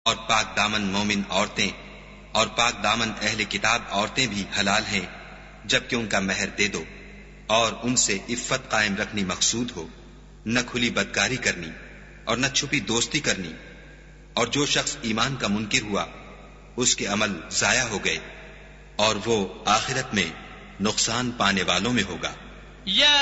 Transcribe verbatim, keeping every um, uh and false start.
और पाक दामन मोमिन औरतें और पाक दामन अहले किताब औरतें भी हलाल हैं, जबकि उनका महर दे दो और उनसे इफ्फत कायम रखनी मकसूद हो, न खुली बदकारी करनी और न छुपी दोस्ती करनी। और जो शख्स ईमान का मुनकिर हुआ उसके अमल जाया हो गए और वो आखिरत में नुकसान पाने वालों में होगा।